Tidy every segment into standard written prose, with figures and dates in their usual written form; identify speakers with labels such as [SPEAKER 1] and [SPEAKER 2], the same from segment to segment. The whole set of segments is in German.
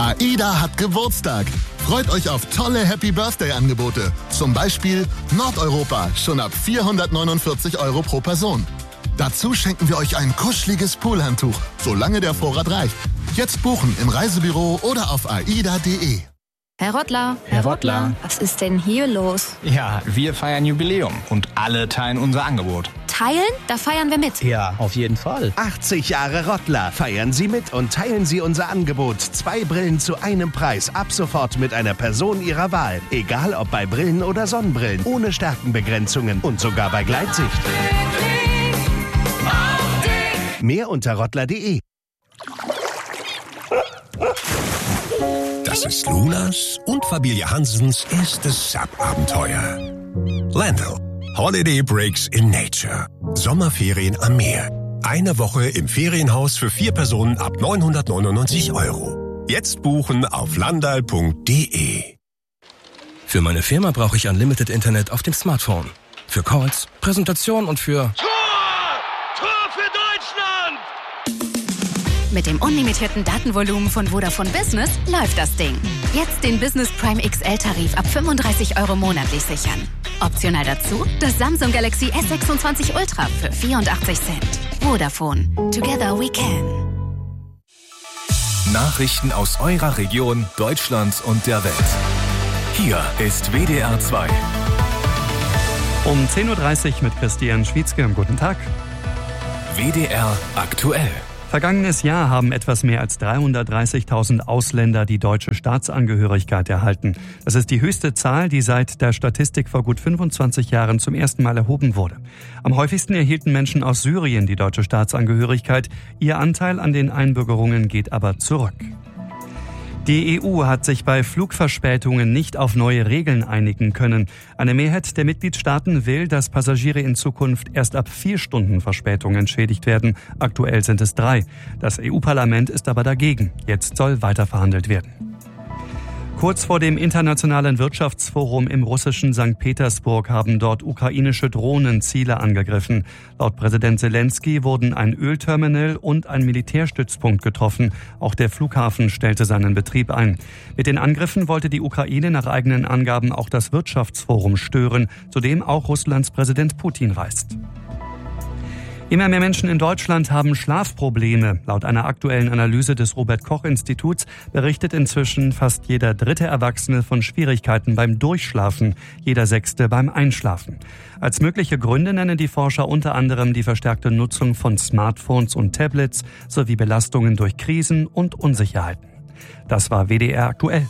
[SPEAKER 1] AIDA hat Geburtstag. Freut euch auf tolle Happy-Birthday-Angebote. Zum Beispiel Nordeuropa, schon ab 449 € pro Person. Dazu schenken wir euch ein kuscheliges Poolhandtuch, solange der Vorrat reicht. Jetzt buchen im Reisebüro oder auf aida.de.
[SPEAKER 2] Herr Rottler.
[SPEAKER 3] Herr Rottler.
[SPEAKER 2] Was ist denn hier los?
[SPEAKER 3] Ja, wir feiern Jubiläum und alle teilen unser Angebot.
[SPEAKER 2] Teilen? Da feiern wir mit.
[SPEAKER 3] Ja, auf jeden Fall.
[SPEAKER 4] 80 Jahre Rottler. Feiern Sie mit und teilen Sie unser Angebot. 2 Brillen zu einem Preis. Ab sofort mit einer Person Ihrer Wahl. Egal ob bei Brillen oder Sonnenbrillen. Ohne Stärkenbegrenzungen und sogar bei Gleitsicht. Mehr unter rottler.de.
[SPEAKER 5] Das ist Lunas und Familie Hansens erstes Sub-Abenteuer. Landau. Holiday Breaks in Nature. Sommerferien am Meer. Eine Woche im Ferienhaus für 4 Personen ab 999 €. Jetzt buchen auf landal.de.
[SPEAKER 6] Für meine Firma brauche ich Unlimited Internet auf dem Smartphone. Für Calls, Präsentation und für...
[SPEAKER 7] Tor für Deutschland!
[SPEAKER 2] Mit dem unlimitierten Datenvolumen von Vodafone Business läuft das Ding. Jetzt den Business Prime XL-Tarif ab 35 € monatlich sichern. Optional dazu das Samsung Galaxy S26 Ultra für 84 Cent. Vodafone. Together we can.
[SPEAKER 8] Nachrichten aus eurer Region, Deutschland und der Welt. Hier ist WDR 2.
[SPEAKER 9] Um 10.30 Uhr mit Christian Schwietzke. Guten Tag.
[SPEAKER 8] WDR aktuell.
[SPEAKER 9] Vergangenes Jahr haben etwas mehr als 330.000 Ausländer die deutsche Staatsangehörigkeit erhalten. Das ist die höchste Zahl, die seit der Statistik vor gut 25 Jahren zum ersten Mal erhoben wurde. Am häufigsten erhielten Menschen aus Syrien die deutsche Staatsangehörigkeit. Ihr Anteil an den Einbürgerungen geht aber zurück. Die EU hat sich bei Flugverspätungen nicht auf neue Regeln einigen können. Eine Mehrheit der Mitgliedstaaten will, dass Passagiere in Zukunft erst ab 4 Stunden Verspätung entschädigt werden. Aktuell sind es 3. Das EU-Parlament ist aber dagegen. Jetzt soll weiter verhandelt werden. Kurz vor dem Internationalen Wirtschaftsforum im russischen St. Petersburg haben dort ukrainische Drohnen Ziele angegriffen. Laut Präsident Zelensky wurden ein Ölterminal und ein Militärstützpunkt getroffen. Auch der Flughafen stellte seinen Betrieb ein. Mit den Angriffen wollte die Ukraine nach eigenen Angaben auch das Wirtschaftsforum stören, zu dem auch Russlands Präsident Putin reist. Immer mehr Menschen in Deutschland haben Schlafprobleme. Laut einer aktuellen Analyse des Robert-Koch-Instituts berichtet inzwischen fast jeder 3. Erwachsene von Schwierigkeiten beim Durchschlafen, jeder 6. beim Einschlafen. Als mögliche Gründe nennen die Forscher unter anderem die verstärkte Nutzung von Smartphones und Tablets sowie Belastungen durch Krisen und Unsicherheiten. Das war WDR aktuell.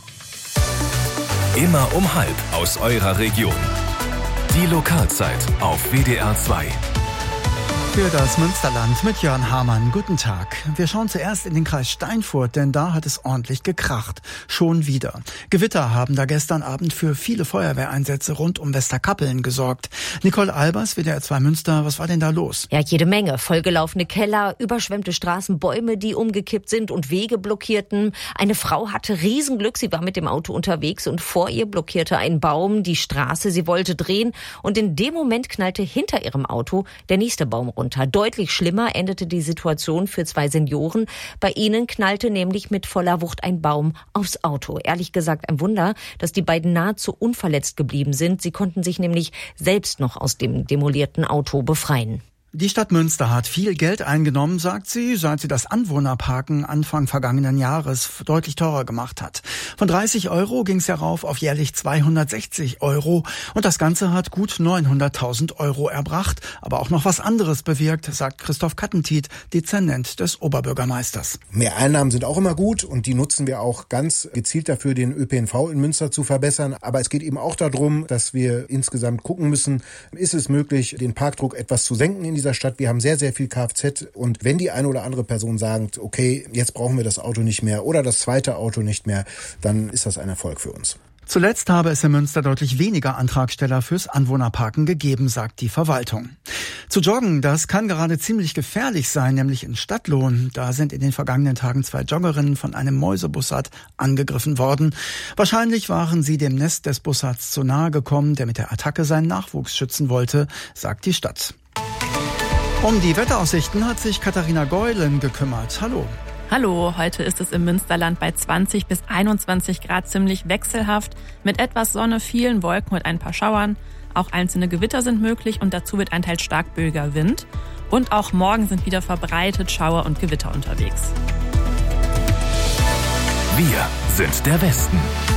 [SPEAKER 8] Immer um 12:30 aus eurer Region. Die Lokalzeit auf WDR 2.
[SPEAKER 10] Für das Münsterland mit Jörn Hamann. Guten Tag. Wir schauen zuerst in den Kreis Steinfurt, denn da hat es ordentlich gekracht. Schon wieder. Gewitter haben da gestern Abend für viele Feuerwehreinsätze rund um Westerkappeln gesorgt. Nicole Albers, WDR 2 Münster, was war denn da los?
[SPEAKER 11] Ja, jede Menge. Vollgelaufene Keller, überschwemmte Straßen, Bäume, die umgekippt sind und Wege blockierten. Eine Frau hatte Riesenglück. Sie war mit dem Auto unterwegs und vor ihr blockierte ein Baum die Straße. Sie wollte drehen und in dem Moment knallte hinter ihrem Auto der nächste Baum runter. Deutlich schlimmer endete die Situation für 2 Senioren. Bei ihnen knallte nämlich mit voller Wucht ein Baum aufs Auto. Ehrlich gesagt ein Wunder, dass die beiden nahezu unverletzt geblieben sind. Sie konnten sich nämlich selbst noch aus dem demolierten Auto befreien.
[SPEAKER 10] Die Stadt Münster hat viel Geld eingenommen, sagt sie, seit sie das Anwohnerparken Anfang vergangenen Jahres deutlich teurer gemacht hat. Von 30 € ging es ja rauf auf jährlich 260 € und das Ganze hat gut 900.000 € erbracht, aber auch noch was anderes bewirkt, sagt Christoph Kattentiet, Dezernent des Oberbürgermeisters.
[SPEAKER 12] Mehr Einnahmen sind auch immer gut und die nutzen wir auch ganz gezielt dafür, den ÖPNV in Münster zu verbessern. Aber es geht eben auch darum, dass wir insgesamt gucken müssen, ist es möglich, den Parkdruck etwas zu senken in dieser Stadt. Wir haben sehr, sehr viel Kfz und wenn die eine oder andere Person sagt, okay, jetzt brauchen wir das Auto nicht mehr oder das zweite Auto nicht mehr, dann ist das ein Erfolg für uns.
[SPEAKER 10] Zuletzt habe es in Münster deutlich weniger Antragsteller fürs Anwohnerparken gegeben, sagt die Verwaltung. Zu joggen, das kann gerade ziemlich gefährlich sein, nämlich in Stadtlohn. Da sind in den vergangenen Tagen 2 Joggerinnen von einem Mäusebussard angegriffen worden. Wahrscheinlich waren sie dem Nest des Bussards zu nahe gekommen, der mit der Attacke seinen Nachwuchs schützen wollte, sagt die Stadt. Um die Wetteraussichten hat sich Katharina Geulen gekümmert. Hallo.
[SPEAKER 13] Hallo, heute ist es im Münsterland bei 20 bis 21 Grad ziemlich wechselhaft, mit etwas Sonne, vielen Wolken und ein paar Schauern. Auch einzelne Gewitter sind möglich und dazu wird ein teils stark böiger Wind. Und auch morgen sind wieder verbreitet Schauer und Gewitter unterwegs.
[SPEAKER 8] Wir sind der Westen.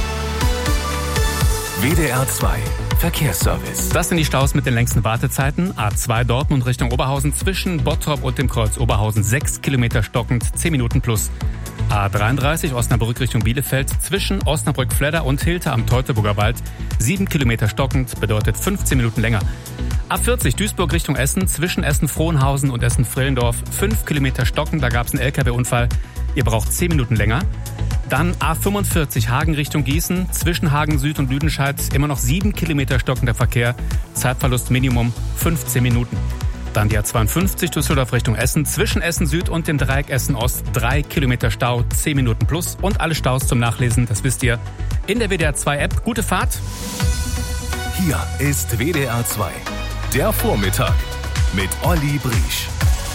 [SPEAKER 8] WDR 2 Verkehrsservice.
[SPEAKER 14] Das sind die Staus mit den längsten Wartezeiten. A2 Dortmund Richtung Oberhausen zwischen Bottrop und dem Kreuz Oberhausen 6 Kilometer stockend, 10 Minuten plus. A33 Osnabrück Richtung Bielefeld zwischen Osnabrück-Fledder und Hilter am Teutoburger Wald 7 Kilometer stockend, bedeutet 15 Minuten länger. A40 Duisburg Richtung Essen zwischen Essen-Frohnhausen und Essen-Frillendorf 5 Kilometer stockend, da gab es einen LKW-Unfall. Ihr braucht 10 Minuten länger. Dann A45 Hagen Richtung Gießen, zwischen Hagen Süd und Lüdenscheid immer noch 7 Kilometer stockender Verkehr, Zeitverlust Minimum 15 Minuten. Dann die A52 Düsseldorf Richtung Essen, zwischen Essen Süd und dem Dreieck Essen Ost 3 Kilometer Stau, 10 Minuten plus und alle Staus zum Nachlesen, das wisst ihr, in der WDR 2 App. Gute Fahrt!
[SPEAKER 8] Hier ist WDR 2, der Vormittag mit Olli Briesch.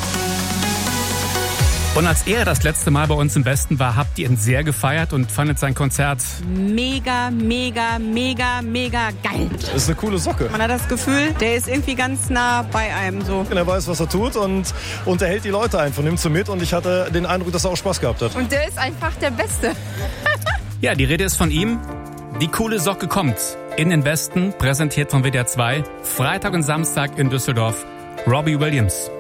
[SPEAKER 14] Und als er das letzte Mal bei uns im Westen war, habt ihr ihn sehr gefeiert und fandet sein Konzert
[SPEAKER 15] mega, mega, mega, mega geil.
[SPEAKER 16] Das ist eine coole Socke.
[SPEAKER 15] Man hat das Gefühl, der ist irgendwie ganz nah bei einem so.
[SPEAKER 16] Er weiß, was er tut und unterhält die Leute einfach, nimmt sie mit und ich hatte den Eindruck, dass er auch Spaß gehabt hat.
[SPEAKER 15] Und der ist einfach der Beste.
[SPEAKER 14] Ja, die Rede ist von ihm. Die coole Socke kommt in den Westen, präsentiert von WDR 2, Freitag und Samstag in Düsseldorf. Robbie Williams.